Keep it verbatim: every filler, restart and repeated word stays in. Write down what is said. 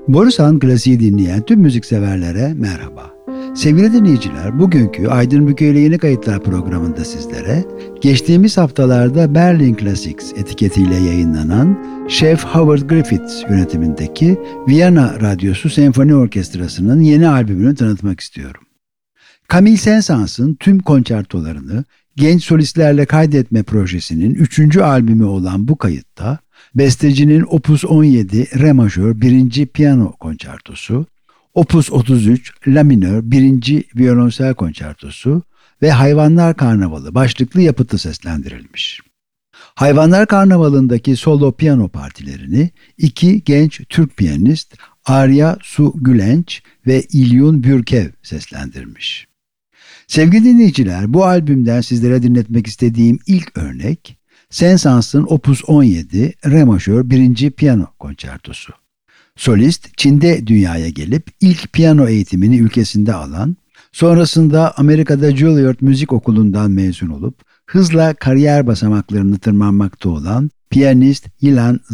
Borusan Klasiği dinleyen tüm müzikseverlere merhaba. Sevgili dinleyiciler, bugünkü Aydın Bükü ile Yeni Kayıtlar programında sizlere geçtiğimiz haftalarda Berlin Classics etiketiyle yayınlanan Chef Howard Griffiths yönetimindeki Viyana Radyosu Senfoni Orkestrası'nın yeni albümünü tanıtmak istiyorum. Camille Saint-Saëns'ın tüm konçertolarını genç solistlerle kaydetme projesinin üçüncü albümü olan bu kayıtta bestecinin Opus on yedi Re majör birinci piyano konçertosu, Opus otuz üç La minör birinci violonsel konçertosu ve Hayvanlar Karnavalı başlıklı yapıtı seslendirilmiş. Hayvanlar Karnavalı'ndaki solo piyano partilerini iki genç Türk piyanist Arya Su Gülenç ve İlyun Bürkev seslendirmiş. Sevgili dinleyiciler, bu albümden sizlere dinletmek istediğim ilk örnek Saint-Saëns'ın Opus on yedi Re majör birinci piyano konçertosu. Solist Çin'de dünyaya gelip ilk piyano eğitimini ülkesinde alan, sonrasında Amerika'da Juilliard Müzik Okulu'ndan mezun olup hızla kariyer basamaklarını tırmanmakta olan piyanist Ilan